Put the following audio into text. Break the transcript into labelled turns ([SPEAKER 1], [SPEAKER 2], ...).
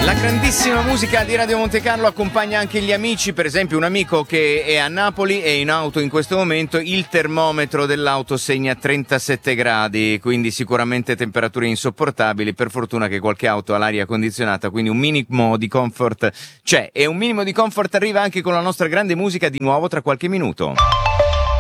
[SPEAKER 1] La grandissima musica di Radio Monte Carlo accompagna anche gli amici, per esempio un amico che è a Napoli e in auto in questo momento, il termometro dell'auto segna 37 gradi, quindi sicuramente temperature insopportabili, per fortuna che qualche auto ha l'aria condizionata, quindi un minimo di comfort c'è, e un minimo di comfort arriva anche con la nostra grande musica di nuovo tra qualche minuto.